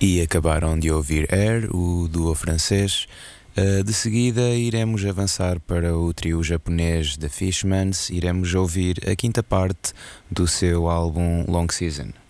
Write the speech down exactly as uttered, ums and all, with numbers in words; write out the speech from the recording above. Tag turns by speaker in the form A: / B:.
A: E acabaram de ouvir Air, o duo francês. Uh, de seguida iremos avançar para o trio japonês The Fishmans. Iremos ouvir a quinta parte do seu álbum Long Season.